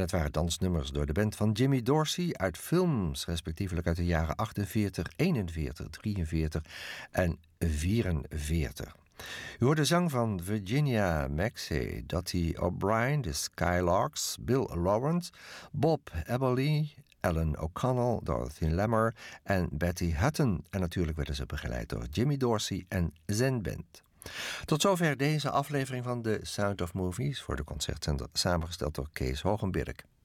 het waren dansnummers door de band van Jimmy Dorsey uit films, respectievelijk uit de jaren 48, 41, 43 en 44. U hoort de zang van Virginia Maxey, Dottie O'Brien, de Skylarks, Bill Lawrence, Bob Eberly, Ellen O'Connell, Dorothy Lamour en Betty Hutton. En natuurlijk werden ze begeleid door Jimmy Dorsey en zijn band. Tot zover deze aflevering van The Sound of Movies voor de Concertzender, samengesteld door Kees Hogenberg.